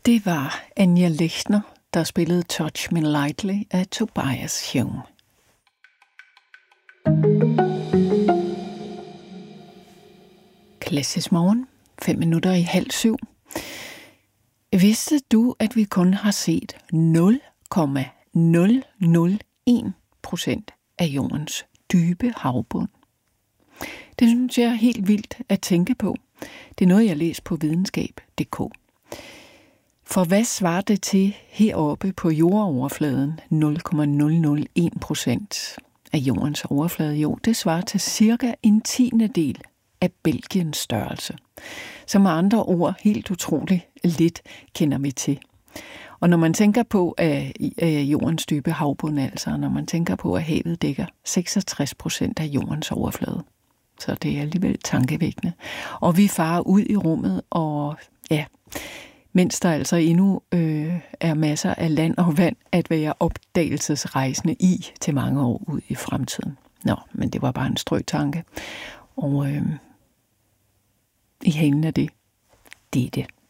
Det var Anja Lechner, der spillede Touch Me Lightly af Tobias Hume. Klassisk morgen, 6:05. Vidste du, at vi kun har set 0,001% af jordens dybe havbund? Det synes jeg er helt vildt at tænke på. Det er noget, jeg læser på videnskab.dk. For hvad svarer det til heroppe på jordoverfladen 0,001% af jordens overflade? Jo, det svarer til cirka 1/10 af Belgiens størrelse. Så med andre ord, helt utroligt lidt kender vi til. Og når man tænker på at jordens dybe havbund, altså når man tænker på, at havet dækker 66% af jordens overflade, så det er alligevel tankevækkende. Og vi farer ud i rummet, og ja, mens der altså endnu er masser af land og vand at være opdagelsesrejsende i til mange år ud i fremtiden. Nå, men det var bare en strøtanke. Og i halen af det er det.